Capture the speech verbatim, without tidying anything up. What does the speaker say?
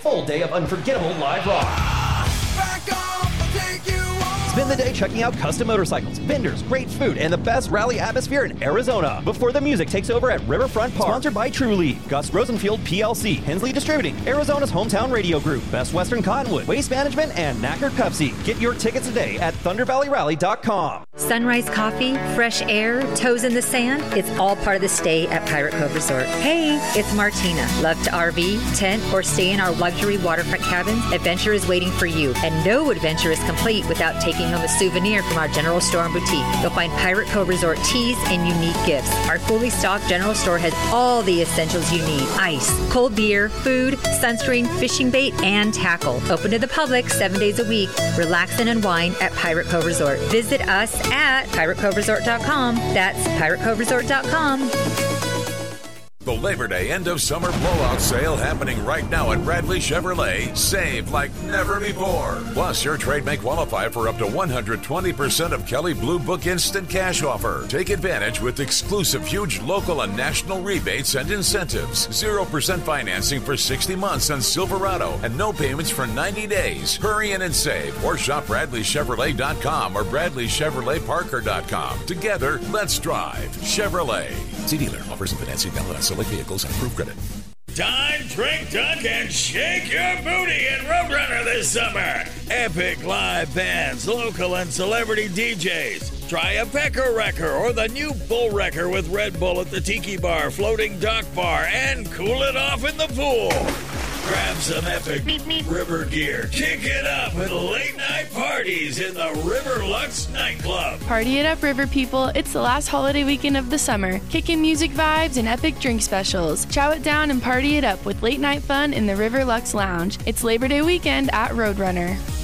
full day of unforgettable live rock. Back off, I'll take you on. Spend the day checking out custom motorcycles, vendors, great food, and the best rally atmosphere in Arizona before the music takes over at Riverfront Park. Sponsored by Trulieve, Gus Rosenfield P L C, Hensley Distributing, Arizona's hometown radio group, Best Western Cottonwood, Waste Management, and Knackert Pepsi. Get your tickets today at thunder valley rally dot com. Sunrise coffee, fresh air, toes in the sand. It's all part of the stay at Pirate Cove Resort. Hey, it's Martina. Love to R V, tent, or stay in our luxury waterfront cabins? Adventure is waiting for you, and no adventure is complete without taking home a souvenir from our general store and boutique. You'll find Pirate Cove Resort teas and unique gifts. Our fully stocked general store has all the essentials you need: ice, cold beer, food, sunscreen, fishing bait, and tackle. Open to the public seven days a week. Relax and unwind at Pirate Cove Resort. Visit us at pirate cove resort dot com. That's pirate cove resort dot com. The Labor Day end of summer blowout sale happening right now at Bradley Chevrolet. Save like never before. Plus, your trade may qualify for up to one hundred twenty percent of Kelley Blue Book Instant Cash offer. Take advantage with exclusive huge local and national rebates and incentives. zero percent financing for sixty months on Silverado and no payments for ninety days. Hurry in and save or shop Bradley Chevrolet dot com or Bradley Chevrolet Parker dot com. Together, let's drive Chevrolet. See dealer. Offers and financing valid on select vehicles and approved credit. Time, drink, dunk, and shake your booty in Roadrunner this summer. Epic live bands, local and celebrity D Js. Try a Pecker Wrecker or the new Bull Wrecker with Red Bull at the Tiki Bar, Floating Dock Bar, and cool it off in the pool. Grab some epic river gear. Kick it up with late night parties in the River Lux nightclub. Party it up, River people. It's the last holiday weekend of the summer. Kick in music vibes and epic drink specials. Chow it down and party it up with late night fun in the River Lux Lounge. It's Labor Day weekend at Roadrunner.